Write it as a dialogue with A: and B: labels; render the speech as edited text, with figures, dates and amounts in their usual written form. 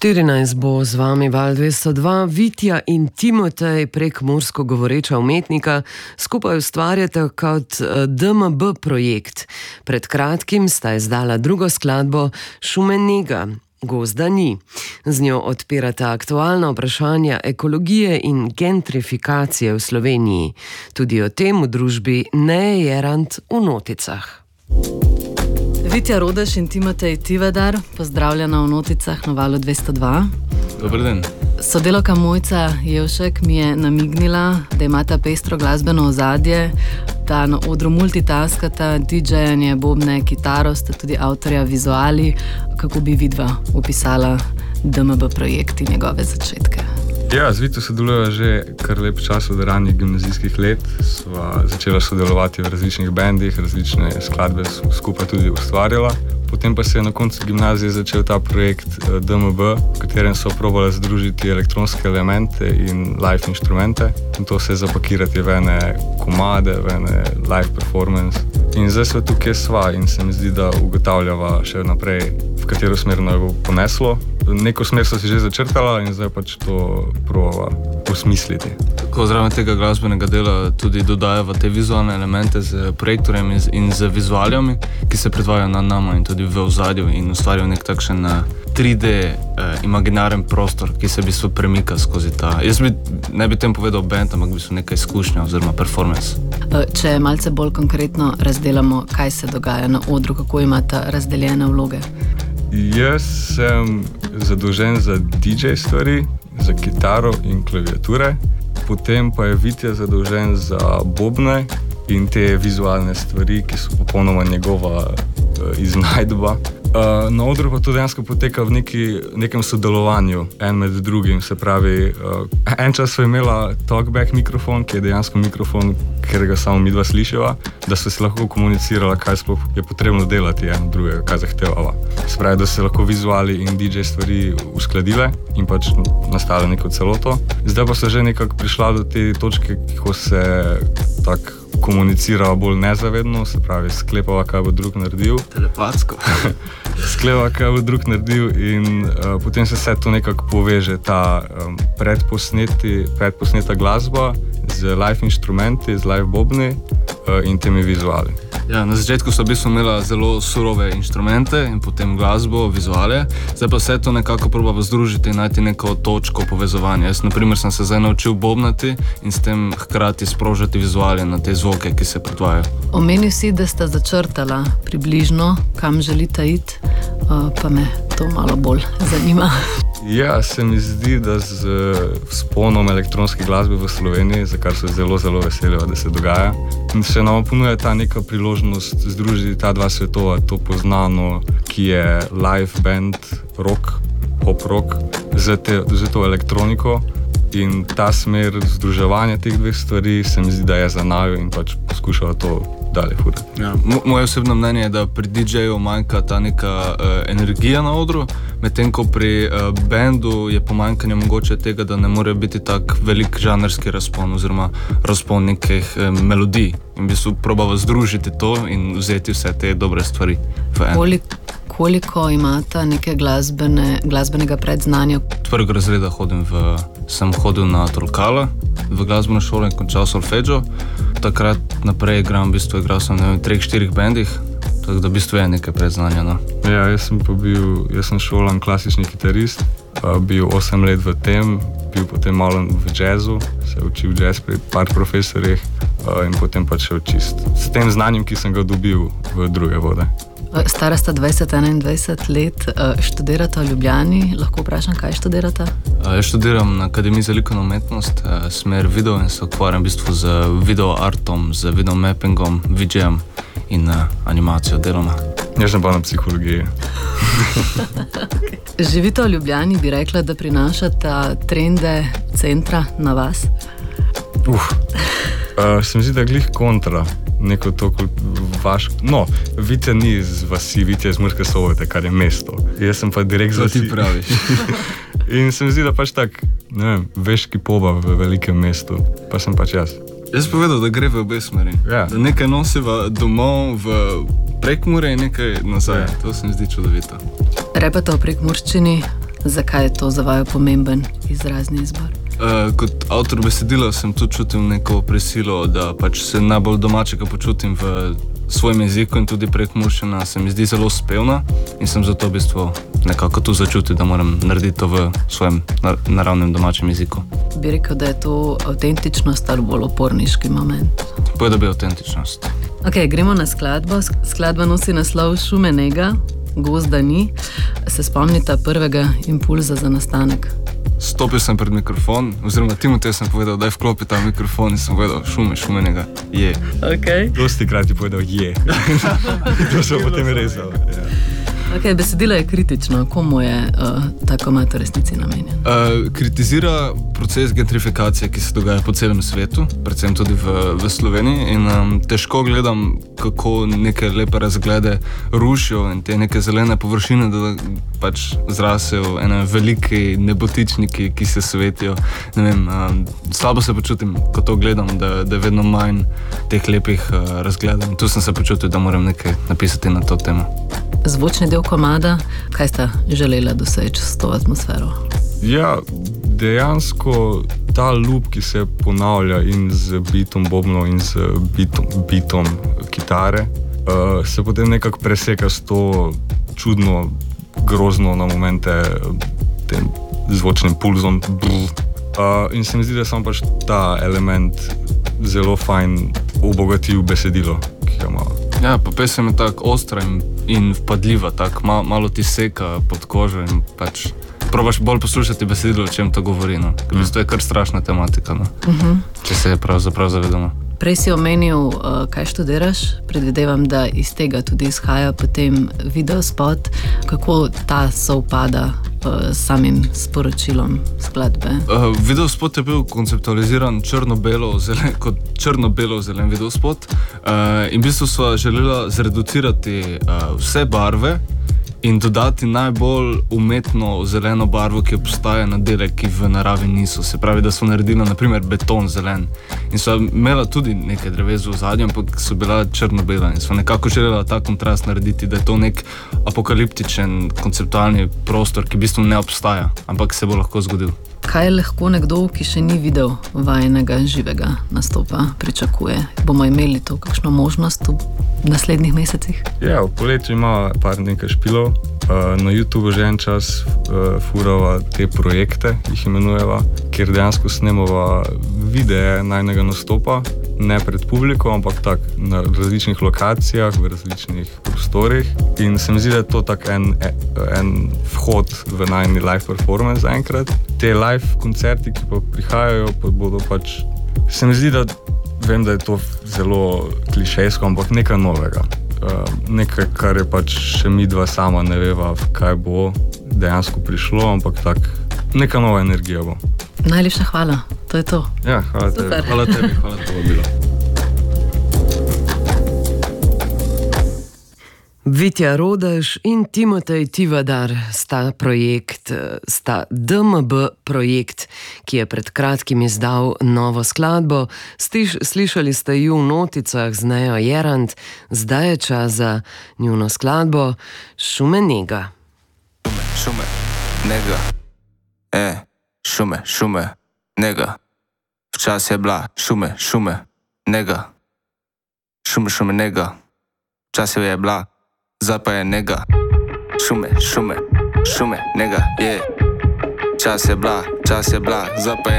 A: 14 bo z vami Val 202, Vitja in Timotej, prekmursko govoreča umetnika, skupaj ustvarjata kot DMB projekt. Pred kratkim sta izdala drugo skladbo Šumenega, gozda ni. Z njo odpirata aktualna vprašanja ekologije in gentrifikacije v Sloveniji. Tudi o tem v družbi Neje Jerant v Noticah.
B: Vitja Rodeš in Timotej Tivadar, pozdravljena v Noticah na Valu 202.
C: Dober dan.
B: Sodelavka Mojca Jevšek mi je namignila, da imata pestro glasbeno ozadje, da na odru multitaskata, DJ-janje, bobne, kitaro, sta tudi avtorja vizuali. Kako bi vidva opisala DMB projekt in njegove začetke?
C: Ja, z Vitjo sodelujeva že kar lep čas od ranih gimnazijskih let. Sva začela sodelovati v različnih bendih, različne skladbe skupaj tudi ustvarjala. Potem pa se je na koncu gimnazije začel ta projekt DMB, v katerem so probali združiti elektronske elemente in live inštrumente. In to se zapakirati v ene komade, v ene live performance. In zdaj sva tukaj sva in se mi zdi, da ugotavljava še naprej, v katero smer naj bo poneslo. Neko smer so si že začrtala in zdaj pač to probava osmisliti.
D: Tako zraven tega glasbenega dela tudi dodajava te vizualne elemente z projektorjem in z vizualijami, ki se predvajajo nad nama in tudi v ozadju in ustvarjajo nek takšen 3D imaginaren prostor, ki se v bistvu premika skozi ta. Jaz ne bi tem povedal band, ampak v bistvu neka izkušnja oziroma performance.
B: Če malce bolj konkretno razdelamo, kaj se dogaja na odru, kako imata razdeljene vloge?
C: Jaz sem zadolžen za DJ stvari, za kitaro in klaviature, potem pa je Vitja zadolžen za bobne in te vizualne stvari, ki so popolnoma njegova iznajdba. Na odru pa to dejansko poteka v nekem sodelovanju, en med drugim, se pravi, en čas so imela talkback mikrofon, ki je dejansko mikrofon, ker ga samo midva slišiva, da so se lahko komunicirala, kaj sploh je potrebno delati eno drugega, kaj zahtevava. Se pravi, da se lahko vizuali in DJ stvari uskladile in pač nastale neko celoto. Zdaj pa so že nekako prišla do te točke, ko se tako komunicirava bolj nezavedno, se pravi, sklepava, kaj bo drug naredil.
D: Telepatsko.
C: Sklepava, kaj bo drug naredil in potem se vse to nekako poveže, ta predposneta glasba z live inštrumenti, z live bobni in temi vizuali.
D: Ja, na začetku so v bistvu imela zelo surove inštrumente in potem glasbo, vizuale. Zdaj pa vse to nekako probava združiti in najti neko točko povezovanja. Jaz, na primer, sem se zdaj naučil bobnati in s tem hkrati sprožati vizuale na te zvoke, ki se predvajajo.
B: Omenil si, da sta začrtala približno, kam želita iti, pa me to malo bolj zanima.
C: Ja, se mi zdi, da z vzponom elektronske glasbe v Sloveniji, za kar so zelo, zelo veseli, da se dogaja, in se nam ponuja ta neka priložnost združiti ta dva svetova, to poznano, ki je live band rock, pop rock, z to elektroniko. In ta smer združevanja teh dveh stvari se mi zdi, da je za naju in pač poskušava to dalje furati.
D: Ja, moje osebno mnenje je, da pri DJ-ju manjka ta neka energija na odru, medtem ko pri bendu je pomanjkanje mogoče tega, da ne more biti tak velik žanrski razpon oziroma razpon nekih melodij. In v bistvu probava združiti to in vzeti vse te dobre stvari v eno.
B: Koliko imata neke glasbenega predznanja?
D: Od prvega razreda sem hodil na Tolkala v glasbeno šolo in končal solfeggio. Takrat naprej igral sem v 3-4 bendih, tako da v bistvu je nekaj predznanja. No.
C: Ja, jaz sem šolan klasični kitarist, bil 8 let v tem, bil potem malo v jazzu, se učil jazz pri par profesorjih in potem pač šel čist s tem znanjem, ki sem ga dobil v druge vode.
B: Stara sta 20-21 let, študirata v Ljubljani. Lahko vprašam, kaj študirata?
D: Jaz študiram na Akademiji za likovno umetnost, smer video in se ukvarjam v bistvu z video artom, z video mappingom, VJ-jem in animacijo deloma.
C: Jaz sem pa na psihologiji.
B: Živite v Ljubljani, bi rekla, da prinašata trende centra na vas?
C: Se mi zdi, da glih kontra. Neko to kot vaš... No, Vitja ni iz vasi, Vitja je iz Murske Sobote, kar je mesto. Jaz sem pa direkt z vasi.
D: To ti praviš.
C: In se mi zdi, da pač tak, ne vem, veški poba v velikem mestu. Pa sem pač jaz.
D: Jaz povedal, da gre v obe smeri.
C: Ja.
D: Da nekaj nosiva domov v Prekmurje in nekaj nazaj. Ja. To se mi zdi čudovito.
B: Repata v prekmurščini, Zakaj je to za vaju pomemben izrazni izbor?
D: Kot avtor besedila sem tudi čutil neko prisilo, da pač se najbolj domačega počutim v svojem jeziku in tudi prekmurščina se mi zdi zelo spevna in sem zato v bistvu nekako tu začutil, da moram narediti to v svojem naravnem domačem jeziku.
B: Bi rekel, da je to avtentičnost ali bolj oporniški moment?
D: Povej, da bi avtentičnost.
B: Ok, gremo na skladbo. Skladba nosi naslov Šume nega, gozda ni. Se spomnite prvega impulza za nastanek?
D: Stopil sem pred mikrofon, oziroma Timotej sem povedal, da je vklopi ta mikrofon in sem povedal šume nega, je.
B: Ok.
C: Dosti krat je povedal je. To sem potem rezal. Ja.
B: Ok, besedilo je kritično. Komu je ta komad v resnici namenjen?
D: Kritizira proces gentrifikacije, ki se dogaja po celem svetu, predvsem tudi v Sloveniji in težko gledam, kako neke lepe razglede rušijo in te neke zelene površine, da pač zrasejo ene veliki nebotičniki, ki se svetijo. Ne vem, slabo se počutim, ko to gledam, da je vedno manj teh lepih razgledov. In tu sem se počutil, da moram nekaj napisati na to temo.
B: Zvočni del komada, kaj sta želela doseči s to atmosfero?
C: Ja, dejansko ta loop, ki se ponavlja in z bitom bobnov in z bitom kitare, se potem nekako preseka s to čudno, grozno na momente tem zvočnim pulzom. In se mi zdi, da sem pač ta element zelo fajn obogatil besedilo, ki ga ima.
D: Ja, pa pesem je tako ostra in vpadljiva, tako malo ti seka pod kožo in pač probaš bolj poslušati besedilo, o čem to govori. No. V bistvu je kar strašna tematika, no. Če se je pravzaprav zavedamo.
B: Prej si omenil, kaj študiraš. Predvidevam, da iz tega tudi izhaja potem videospot. Kako ta sovpada s samim sporočilom skladbe?
D: Videospot je bil konceptualiziran kot črno-belo-zelen videospot in v bistvu sva želela zreducirati vse barve in dodati najbolj umetno zeleno barvo, ki obstaja na dele, ki v naravi niso. Se pravi, da so naredila na primer beton zelen. In so imela tudi nekaj dreves v zadnjem, ampak so bila črno-bela in so nekako želela ta kontrast narediti, da je to nek apokaliptičen konceptualni prostor, ki v bistvu ne obstaja, ampak se bo lahko zgodil.
B: Kaj lahko nekdo, ki še ni videl vajinega živega nastopa, pričakuje? Bomo imeli to kakšno možnost v naslednjih mesecih?
C: Ja, v poletju ima par nekaj špilov. Na YouTubeu že en čas furava te projekte, jih imenujeva, kjer dejansko snemava videe najnega nastopa, ne pred publiko, ampak tak na različnih lokacijah, v različnih prostorih. In se mi zdi, da je to tak en vhod v najni live performance zaenkrat. Te live koncerti, ki pa prihajajo, pa bodo pač, se mi zdi, da vem, da je to zelo klišejsko, ampak nekaj novega. Nekaj, kar je pač še mi dva sama ne veva, kaj bo dejansko prišlo, ampak tak, neka nova energija bo.
B: Najlepša hvala, to je to.
C: Ja, hvala tebi.
D: Hvala tebi, hvala to bo bilo.
A: Vitja Rodež in Timotej Tivadar sta DMB projekt, ki je pred kratkim izdal novo skladbo. Slišali ste ju v noticah z Nejo Jerant, zdaj je čas za njuno skladbo Šume nega.
E: Šume nega, šume nega. Včasih je bila šume nega, šume nega. Včasih je bila, zdaj pa je nega. Šume nega, je. Čas je bila, zdaj pa je